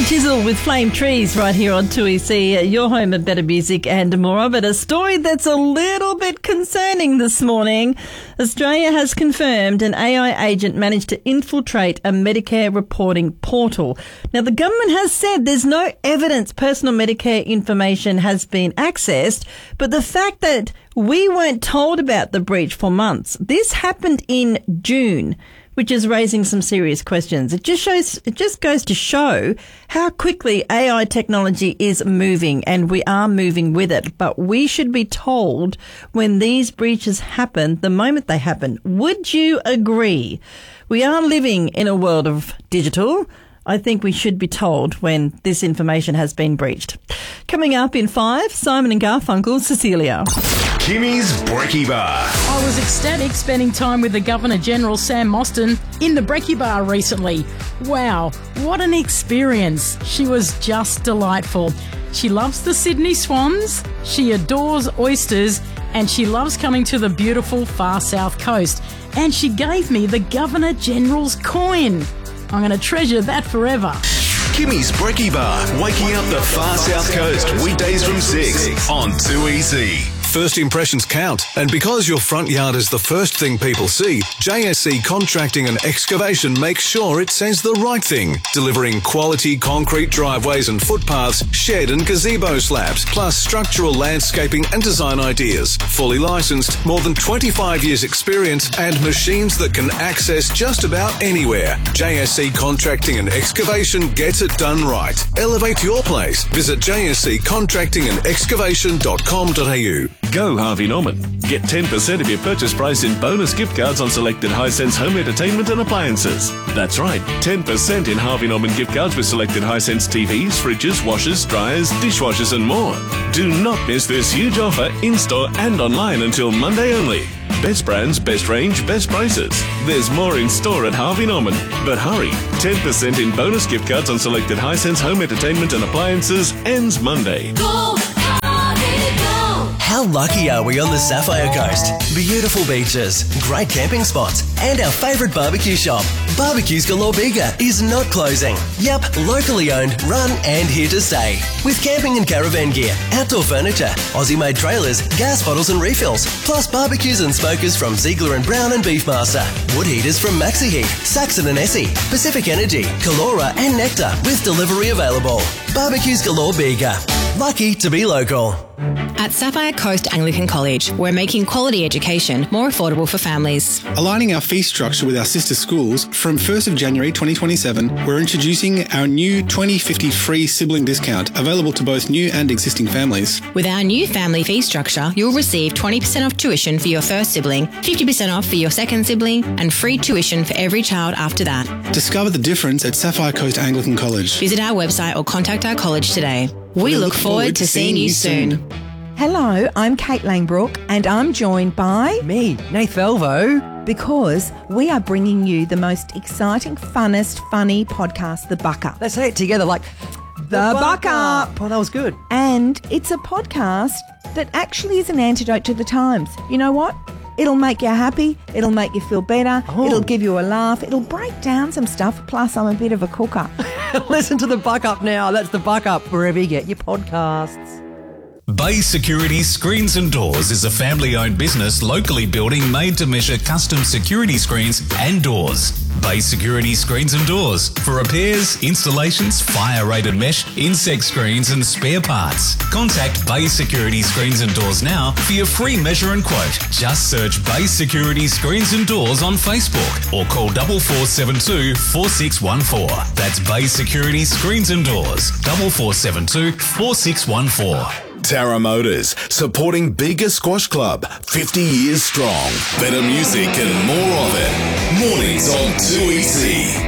Chisel with Flame Trees right here on 2EC, your home of better music and more. But a story that's a little bit concerning this morning. Australia has confirmed an AI agent managed to infiltrate a Medicare reporting portal. Now, the government has said there's no evidence personal Medicare information has been accessed, but the fact that we weren't told about the breach for months, this happened in June, which is raising some serious questions. It just goes to show how quickly AI technology is moving, and we are moving with it. But we should be told when these breaches happen, the moment they happen. Would you agree? We are living in a world of digital. I think we should be told when this information has been breached. Coming up in 5, Simon and Garfunkel, Cecilia. Kimmy's Brekkie Bar. I was ecstatic spending time with the Governor-General, Sam Mostyn, in the Brekkie Bar recently. Wow, what an experience. She was just delightful. She loves the Sydney Swans, she adores oysters, and she loves coming to the beautiful far south coast. And she gave me the Governor-General's coin. I'm going to treasure that forever. Kimmy's Brekkie Bar, waking up the far south coast, weekdays from 6 on 2EC. First impressions count, and because your front yard is the first thing people see, JSC Contracting and Excavation makes sure it says the right thing, delivering quality concrete driveways and footpaths, shed and gazebo slabs, plus structural landscaping and design ideas. Fully licensed, more than 25 years experience, and machines that can access just about anywhere. JSC Contracting and Excavation gets it done right. Elevate your place. Visit jsccontractingandexcavation.com.au. Go Harvey Norman. Get 10% of your purchase price in bonus gift cards on selected Hisense home entertainment and appliances. That's right, 10% in Harvey Norman gift cards with selected Hisense TVs, fridges, washers, dryers, dishwashers and more. Do not miss this huge offer in-store and online until Monday only. Best brands, best range, best prices. There's more in store at Harvey Norman. But hurry, 10% in bonus gift cards on selected Hisense home entertainment and appliances ends Monday. Go, Harvey, go! How lucky are we on the Sapphire Coast? Beautiful beaches, great camping spots, and our favourite barbecue shop. Barbecues Galore Bega is not closing. Yup, locally owned, run and here to stay. With camping and caravan gear, outdoor furniture, Aussie-made trailers, gas bottles and refills, plus barbecues and smokers from Ziegler and Brown and Beefmaster, wood heaters from Maxi Heat, Saxon and Essie, Pacific Energy, Calora and Nectar with delivery available. Barbecues Galore Bega. Lucky to be local. At Sapphire Coast Anglican College, we're making quality education more affordable for families. Aligning our fee structure with our sister schools, from 1st of January 2027, we're introducing our new 20/50 free sibling discount, available to both new and existing families. With our new family fee structure, you'll receive 20% off tuition for your first sibling, 50% off for your second sibling, and free tuition for every child after that. Discover the difference at Sapphire Coast Anglican College. Visit our website or contact our college today. We look forward to seeing you soon. Hello, I'm Kate Langbrook and I'm joined by... me, Nath Velvo. Because we are bringing you the most exciting, funnest, funny podcast, The Buck Up. Let's say it together like... The Buck Up. Oh, that was good. And it's a podcast that actually is an antidote to the times. You know what? It'll make you happy. It'll make you feel better. Oh. It'll give you a laugh. It'll break down some stuff. Plus, I'm a bit of a cooker. Listen to The Buck Up now. That's The Buck Up wherever you get your podcasts. Bay Security Screens and Doors is a family-owned business locally building made-to-measure custom security screens and doors. Bay Security Screens and Doors for repairs, installations, fire-rated mesh, insect screens and spare parts. Contact Bay Security Screens and Doors now for your free measure and quote. Just search Bay Security Screens and Doors on Facebook or call 4472 4614. That's Bay Security Screens and Doors, 4472 4614. Tara Motors, supporting Bega Squash Club, 50 years strong. Better music and more of it. Mornings on 2EC.